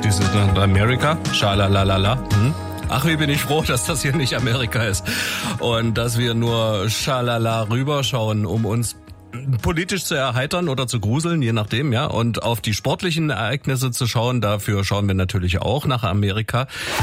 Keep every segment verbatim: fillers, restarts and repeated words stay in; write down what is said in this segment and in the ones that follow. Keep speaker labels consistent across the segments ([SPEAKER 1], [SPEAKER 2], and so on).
[SPEAKER 1] This is not America. Schalalalala. Hm? Ach, wie bin ich froh, dass das hier nicht Amerika ist. Und dass wir nur schalala rüberschauen, um uns politisch zu erheitern oder zu gruseln, je nachdem, ja. Und auf die sportlichen Ereignisse zu schauen, dafür schauen wir natürlich auch nach Amerika,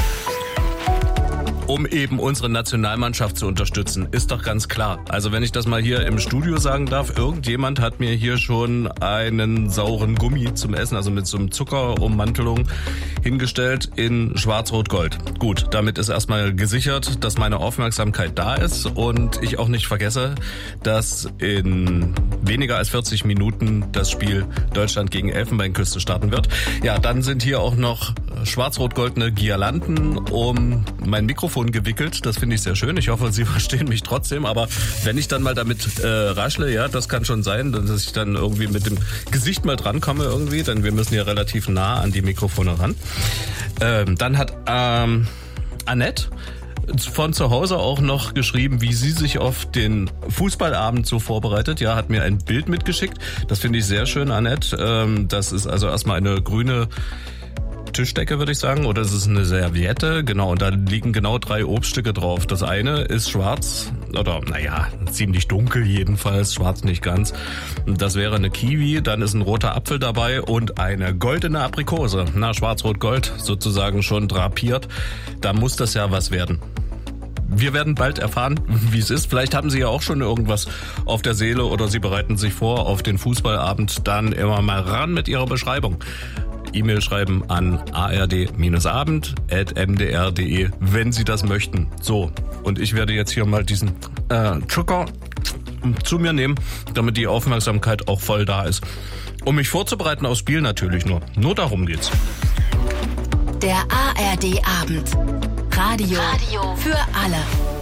[SPEAKER 1] um eben unsere Nationalmannschaft zu unterstützen. Ist doch ganz klar. Also wenn ich das mal hier im Studio sagen darf, irgendjemand hat mir hier schon einen sauren Gummi zum Essen, also mit so einem Zuckerummantelung hingestellt in Schwarz-Rot-Gold. Gut, damit ist erstmal gesichert, dass meine Aufmerksamkeit da ist und ich auch nicht vergesse, dass in weniger als vierzig Minuten das Spiel Deutschland gegen Elfenbeinküste starten wird. Ja, dann sind hier auch noch schwarz-rot-goldene Girlanden um mein Mikrofon gewickelt. Das finde ich sehr schön. Ich hoffe, Sie verstehen mich trotzdem. Aber wenn ich dann mal damit äh, raschle, ja, das kann schon sein, dass ich dann irgendwie mit dem Gesicht mal drankomme irgendwie, denn wir müssen ja relativ nah an die Mikrofone ran. Ähm, dann hat ähm, Annette von zu Hause auch noch geschrieben, wie sie sich auf den Fußballabend so vorbereitet. Ja, hat mir ein Bild mitgeschickt. Das finde ich sehr schön, Annette. Ähm, das ist also erstmal eine grüne Tischdecke, würde ich sagen, oder es ist eine Serviette, genau, und da liegen genau drei Obststücke drauf. Das eine ist schwarz, oder naja, ziemlich dunkel jedenfalls, schwarz nicht ganz. Das wäre eine Kiwi, dann ist ein roter Apfel dabei und eine goldene Aprikose. Na, schwarz-rot-gold, sozusagen schon drapiert. Da muss das ja was werden. Wir werden bald erfahren, wie es ist. Vielleicht haben Sie ja auch schon irgendwas auf der Seele oder Sie bereiten sich vor auf den Fußballabend. Dann immer mal ran mit Ihrer Beschreibung. E-Mail schreiben an a r d abend at m d r punkt d e, wenn Sie das möchten. So, und ich werde jetzt hier mal diesen äh, Zucker zu mir nehmen, damit die Aufmerksamkeit auch voll da ist. Um mich vorzubereiten aufs Spiel natürlich nur. Nur darum geht's.
[SPEAKER 2] Der A R D Abend. Radio, Radio für alle.